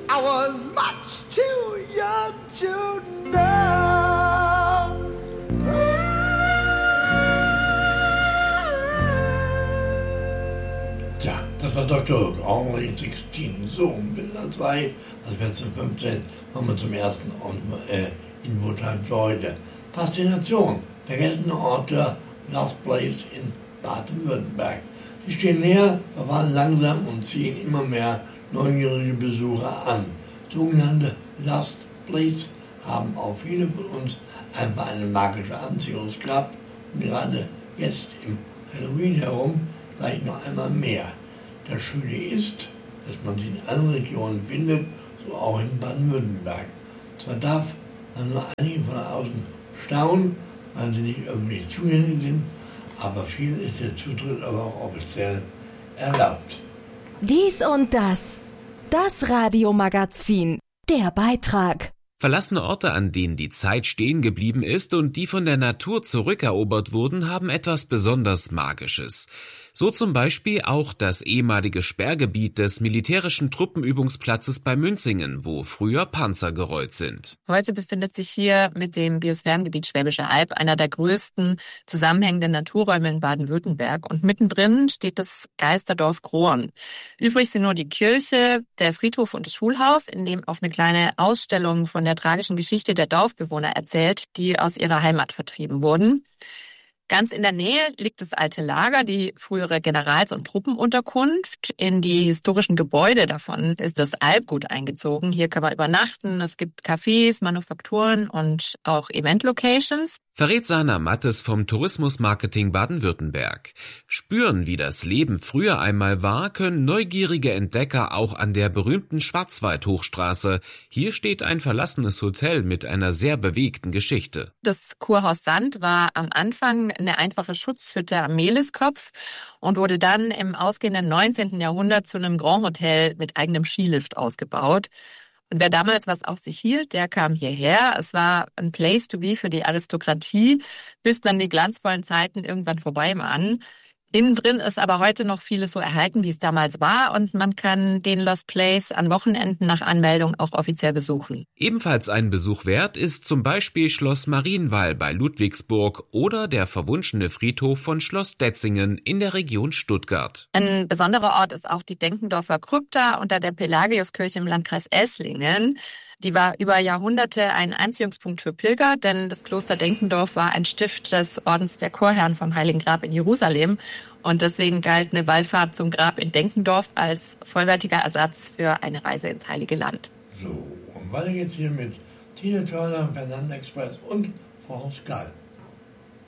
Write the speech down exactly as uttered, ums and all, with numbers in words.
I was much too young to know. Tja, das war Doktor Henri Sixtin, so um Bilder zwei, das wird zum fünfzehn, kommen wir zum ersten äh, Infotype für heute. Faszination, vergessene Orte, Last Place in Baden-Württemberg. Die stehen leer, verfahren langsam und ziehen immer mehr neugierige Besucher an. Sogenannte Last Place haben auch viele von uns einfach eine magische Anziehungskraft und gerade jetzt im Halloween herum vielleicht noch einmal mehr. Das Schöne ist, dass man sie in allen Regionen findet, so auch in Baden-Württemberg. Zwar darf man nur einige von außen staunen, weil sie nicht öffentlich zugänglich sind, aber vielen ist der Zutritt aber auch offiziell erlaubt. Dies und das. Das Radiomagazin. Der Beitrag. Verlassene Orte, an denen die Zeit stehen geblieben ist und die von der Natur zurückerobert wurden, haben etwas besonders Magisches. So zum Beispiel auch das ehemalige Sperrgebiet des militärischen Truppenübungsplatzes bei Münzingen, wo früher Panzer gerollt sind. Heute befindet sich hier mit dem Biosphärengebiet Schwäbische Alb einer der größten zusammenhängenden Naturräume in Baden-Württemberg. Und mittendrin steht das Geisterdorf Groen. Übrig sind nur die Kirche, der Friedhof und das Schulhaus, in dem auch eine kleine Ausstellung von der tragischen Geschichte der Dorfbewohner erzählt, die aus ihrer Heimat vertrieben wurden. Ganz in der Nähe liegt das alte Lager, die frühere Generals- und Truppenunterkunft. In die historischen Gebäude davon ist das Albgut eingezogen. Hier kann man übernachten. Es gibt Cafés, Manufakturen und auch Event-Locations. Verrät Sana Mattes vom Tourismusmarketing Baden-Württemberg. Spüren, wie das Leben früher einmal war, können neugierige Entdecker auch an der berühmten Schwarzwald-Hochstraße. Hier steht ein verlassenes Hotel mit einer sehr bewegten Geschichte. Das Kurhaus Sand war am Anfang eine einfache Schutzhütte am Mehliskopf und wurde dann im ausgehenden neunzehnten Jahrhundert zu einem Grand Hotel mit eigenem Skilift ausgebaut. Und wer damals was auf sich hielt, der kam hierher. Es war ein Place to be für die Aristokratie, bis dann die glanzvollen Zeiten irgendwann vorbei waren. Innen drin ist aber heute noch vieles so erhalten, wie es damals war, und man kann den Lost Place an Wochenenden nach Anmeldung auch offiziell besuchen. Ebenfalls einen Besuch wert ist zum Beispiel Schloss Marienwall bei Ludwigsburg oder der verwunschene Friedhof von Schloss Detzingen in der Region Stuttgart. Ein besonderer Ort ist auch die Denkendorfer Krypta unter der Pelagiuskirche im Landkreis Esslingen. Die war über Jahrhunderte ein Anziehungspunkt für Pilger, denn das Kloster Denkendorf war ein Stift des Ordens der Chorherren vom Heiligen Grab in Jerusalem. Und deswegen galt eine Wallfahrt zum Grab in Denkendorf als vollwertiger Ersatz für eine Reise ins Heilige Land. So, und weiter geht's hier mit Tina Turner, Fernanda Express und France Gall.